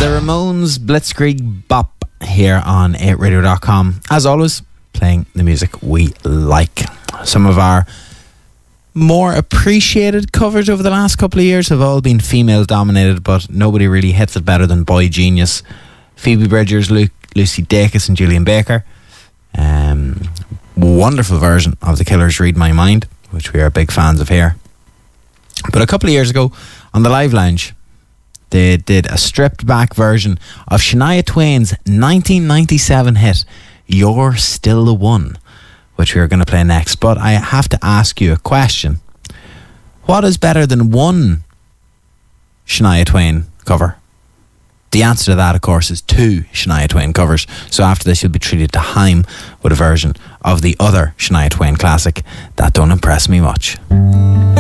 The Ramones Blitzkrieg Bop here on 8radio.com. As always, playing the music we like. Some of our more appreciated covers over the last couple of years have all been female dominated, but nobody really hits it better than Boy Genius. Phoebe Bridgers, Lucy Dacus and Julian Baker. Wonderful version of The Killers' Read My Mind, which we are big fans of here. But a couple of years ago on the Live Lounge, they did a stripped back version of Shania Twain's 1997 hit You're Still the One, which we are going to play next. But I have to ask you a question. What is better than one Shania Twain cover? The answer to that, of course, is two Shania Twain covers. So after this, you'll be treated to Haim with a version of the other Shania Twain classic, That Don't Impress Me Much.